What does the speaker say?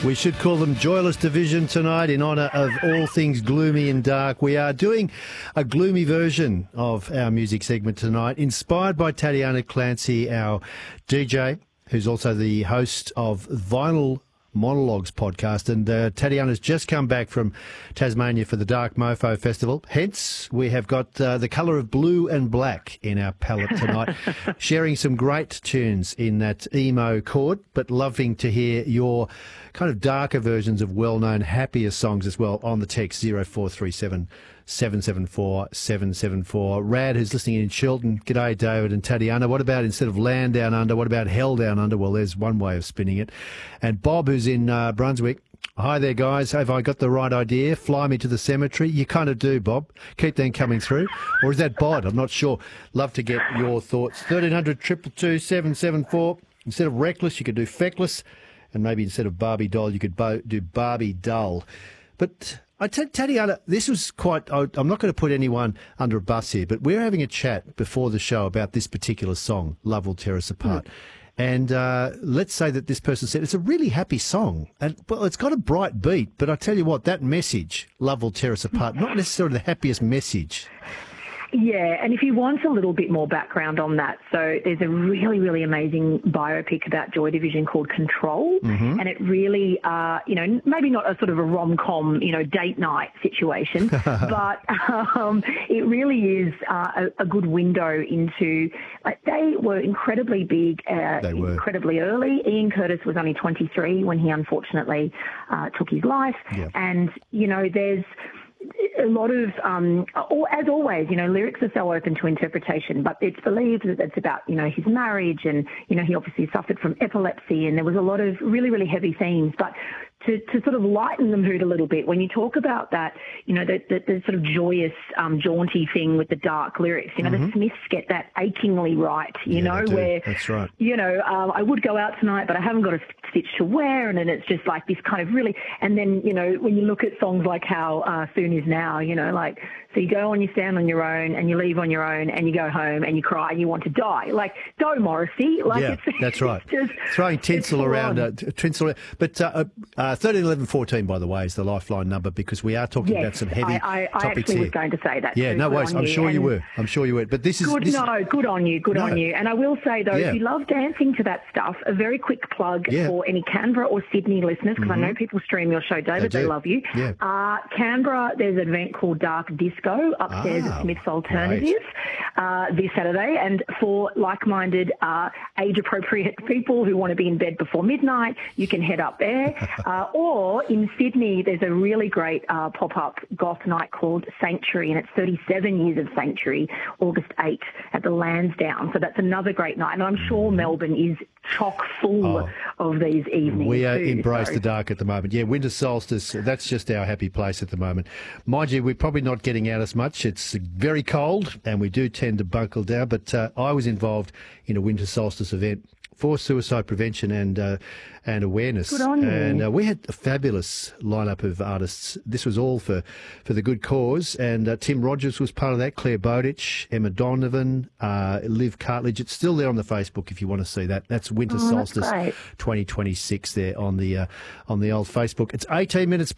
We should call them Joyless Division tonight in honour of all things gloomy and dark. We are doing a gloomy version of our music segment tonight, inspired by Tatiana Clancy, our DJ, who's also the host of Vinyl Monologues podcast. And Tatiana's just come back from Tasmania for the Dark Mofo Festival. Hence, we have got the colour of blue and black in our palette tonight, sharing some great tunes in that emo chord, but loving to hear your kind of darker versions of well-known, happier songs as well on the text 0437 774 774. Rad, who's listening in Chilton. G'day, David and Tatiana. What about instead of Land Down Under, what about Hell Down Under? Well, there's one way of spinning it. And Bob, who's in Brunswick. Hi there, guys. Have I got the right idea? Fly me to the cemetery? You kind of do, Bob. Keep them coming through. Or is that Bod? I'm not sure. Love to get your thoughts. 1300 222 774. Instead of reckless, you could do feckless. And maybe instead of Barbie doll, you could do Barbie dull. But Tatiana, this was quite... I'm not going to put anyone under a bus here, but we're having a chat before the show about this particular song, Love Will Tear Us Apart. And let's say that this person said it's a really happy song. And, well, it's got a bright beat, but I tell you what, that message, Love Will Tear Us Apart, not necessarily the happiest message. Yeah, and if you want a little bit more background on that, so there's a really, really amazing biopic about Joy Division called Control, and it really, maybe not a sort of a rom-com, date night situation, but it really is a good window into, they were incredibly big, incredibly early. Ian Curtis was only 23 when he unfortunately took his life, and, there's a lot of, as always, lyrics are so open to interpretation, but it's believed that it's about, his marriage and, he obviously suffered from epilepsy and there was a lot of really, really heavy themes. But to sort of lighten the mood a little bit, when you talk about that, the sort of joyous, jaunty thing with the dark lyrics, the Smiths get that achingly right, where, that's right. I would go out tonight, but I haven't got a stitch to wear. And then it's just like this kind of really, and then, when you look at songs like How Soon Is Now, so you go and you stand on your own and you leave on your own and you go home and you cry and you want to die. Like, go Morrissey. That's right. Just throwing tinsel around. But 13, 11, 14, by the way, is the Lifeline number because we are talking about some heavy topics I actually here. was going to say that. Yeah, too. no worries. I'm sure you were. But this is... Good on you. Good on you. And I will say, though, if you love dancing to that stuff, a very quick plug for any Canberra or Sydney listeners, because I know people stream your show, David. They love you. Yeah. Canberra, there's an event called Dark Disco upstairs at Smith's Alternative this Saturday. And for like-minded, age-appropriate people who want to be in bed before midnight, you can head up there. Or in Sydney, there's a really great pop-up goth night called Sanctuary, and it's 37 years of Sanctuary, August 8th at the Lansdowne. So that's another great night. And I'm sure Melbourne is chock full of these evenings. We embrace the dark at the moment. Yeah, winter solstice, that's just our happy place at the moment. Mind you, we're probably not getting out as much. It's very cold and we do tend to buckle down, but I was involved in a winter solstice event for suicide prevention and awareness. Good on you. And we had a fabulous lineup of artists. This was all for the good cause. And Tim Rogers was part of that, Claire Bowditch, Emma Donovan, Liv Cartledge. It's still there on the Facebook if you want to see that. That's Winter Solstice 2026 there on the old Facebook. It's 18 minutes